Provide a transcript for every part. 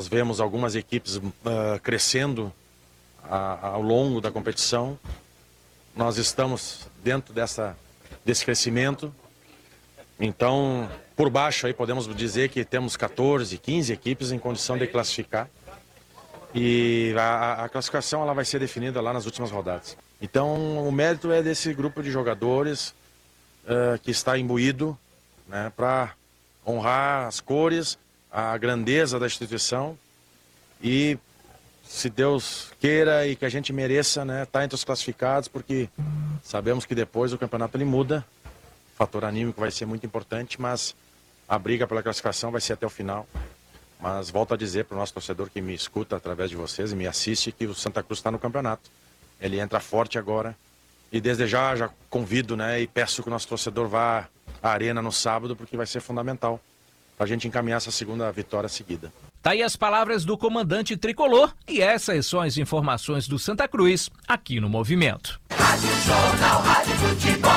vemos algumas equipes crescendo ao longo da competição. Nós estamos dentro desse crescimento. Então, por baixo aí podemos dizer que temos 14, 15 equipes em condição de classificar. E a classificação ela vai ser definida lá nas últimas rodadas. Então, o mérito é desse grupo de jogadores que está imbuído, né, para honrar as cores, a grandeza da instituição e, se Deus queira e que a gente mereça, né, estar entre os classificados, porque sabemos que depois o campeonato ele muda, o fator anímico vai ser muito importante, mas a briga pela classificação vai ser até o final. Mas volto a dizer para o nosso torcedor que me escuta através de vocês e me assiste que o Santa Cruz está no campeonato. Ele entra forte agora e desde já convido, né, e peço que o nosso torcedor vá à arena no sábado, porque vai ser fundamental para a gente encaminhar essa segunda vitória seguida. Tá aí as palavras do comandante tricolor e essas são as informações do Santa Cruz aqui no Movimento. Rádio Jornal, Rádio Futebol.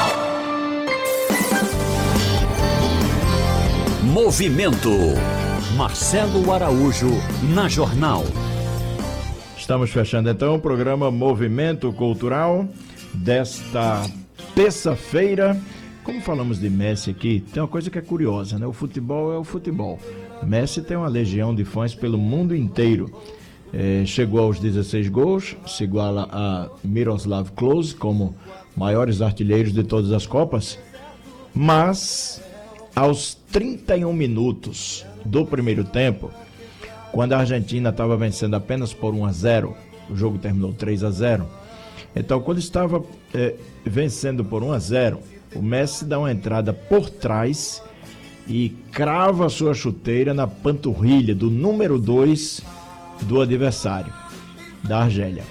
Movimento. Marcelo Araújo na Jornal. Estamos fechando então o programa Movimento Cultural desta terça-feira. Como falamos de Messi aqui, tem uma coisa que é curiosa, né? O futebol é o futebol. Messi tem uma legião de fãs pelo mundo inteiro. Chegou aos 16 gols, se iguala a Miroslav Klose como maiores artilheiros de todas as Copas, mas aos 31 minutos do primeiro tempo, quando a Argentina estava vencendo apenas por 1-0, o jogo terminou 3-0, então quando estava vencendo por 1-0, o Messi dá uma entrada por trás e crava a sua chuteira na panturrilha do número 2 do adversário, da Argélia.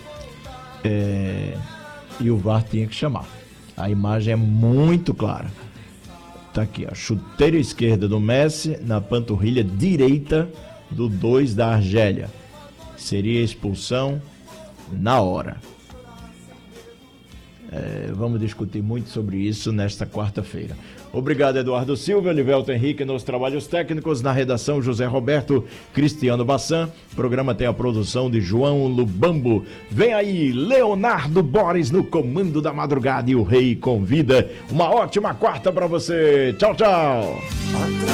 E o VAR tinha que chamar. A imagem é muito clara. Tá aqui, a chuteira esquerda do Messi na panturrilha direita do 2 da Argélia. Seria expulsão na hora. Vamos discutir muito sobre isso nesta quarta-feira. Obrigado, Eduardo Silva, Elivelto Henrique nos trabalhos técnicos, na redação José Roberto, Cristiano Bassan. O programa tem a produção de João Lubambo. Vem aí Leonardo Boris no comando da madrugada e o Rei convida. Uma ótima quarta para você. Tchau, tchau.